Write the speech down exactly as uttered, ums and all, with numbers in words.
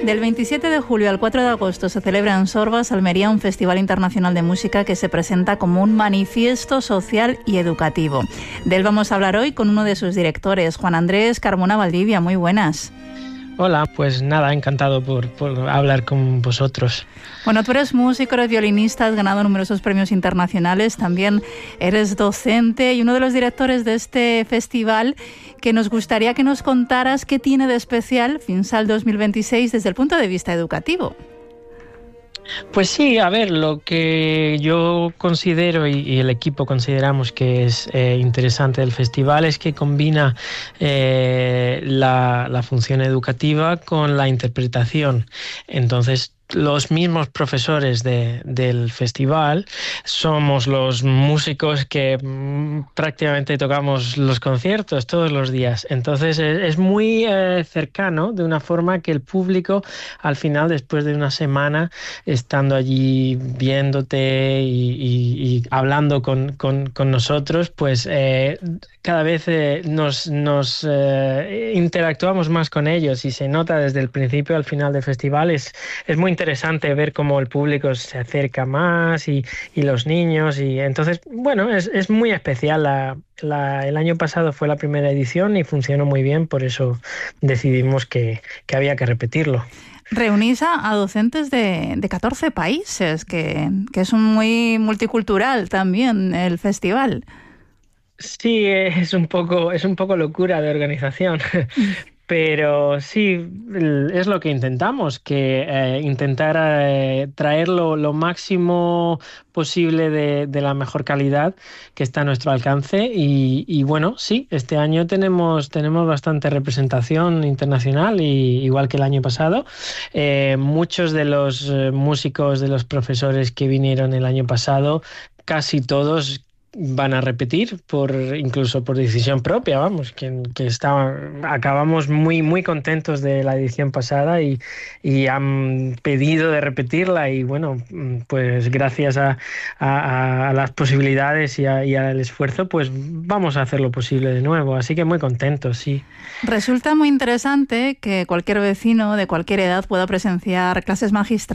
Del veintisiete de julio al cuatro de agosto se celebra en Sorbas, Almería, un festival internacional de música que se presenta como un manifiesto social y educativo. De él vamos a hablar hoy con uno de sus directores, Juan Andrés Carmona Valdivia. Muy buenas. Hola, pues nada, encantado por, por hablar con vosotros. Bueno, tú eres músico, eres violinista, has ganado numerosos premios internacionales, también eres docente y uno de los directores de este festival, que nos gustaría que nos contaras qué tiene de especial Finsal dos mil veintiséis desde el punto de vista educativo. Pues sí, a ver, lo que yo considero y, y el equipo consideramos que es eh, interesante del festival es que combina eh, la, la función educativa con la interpretación. Entonces, los mismos profesores de, del festival somos los músicos que mmm, prácticamente tocamos los conciertos todos los días. Entonces es, es muy eh, cercano, de una forma que el público al final, después de una semana estando allí viéndote y, y, y hablando con, con, con nosotros, pues eh, cada vez eh, nos, nos eh, interactuamos más con ellos y se nota desde el principio al final del festival. Es, es muy interesante ver cómo el público se acerca más y, y los niños, y entonces, bueno, es, es muy especial. La, la, el año pasado fue la primera edición y funcionó muy bien, por eso decidimos que, que había que repetirlo. Reunís a, a docentes de, de catorce países, que, que es un muy multicultural también el festival. Sí, es un poco, es un poco locura de organización. Pero sí, es lo que intentamos, que eh, intentar eh, traer lo, lo máximo posible de, de la mejor calidad que está a nuestro alcance. Y, y bueno, sí, este año tenemos, tenemos bastante representación internacional, y, igual que el año pasado. Eh, muchos de los eh, músicos, de los profesores que vinieron el año pasado, casi todos van a repetir, por incluso por decisión propia, vamos, que, que está, acabamos muy muy contentos de la edición pasada y, y han pedido de repetirla, y bueno, pues gracias a, a, a las posibilidades y, a, y al esfuerzo, pues vamos a hacer lo posible de nuevo, así que muy contentos, sí. Resulta muy interesante que cualquier vecino de cualquier edad pueda presenciar clases magistrales